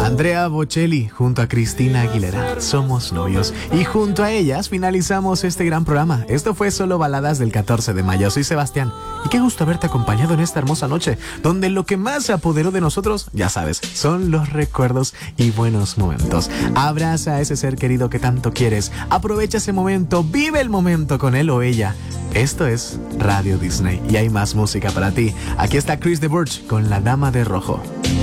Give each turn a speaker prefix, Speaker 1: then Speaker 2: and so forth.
Speaker 1: Andrea Bocelli junto a Cristina Aguilera, Somos Novios. Y junto a ellas finalizamos este gran programa. Esto fue Solo Baladas del 14 de mayo. Soy Sebastián y qué gusto haberte acompañado en esta hermosa noche, donde lo que más se apoderó de nosotros, ya sabes, son los recuerdos y buenos momentos. Abraza a ese ser querido que tanto quieres. Aprovecha ese momento, vive el momento con él o ella. Esto es Radio Disney y hay más música para ti. Aquí está Chris de Burgh con La Dama de Rojo.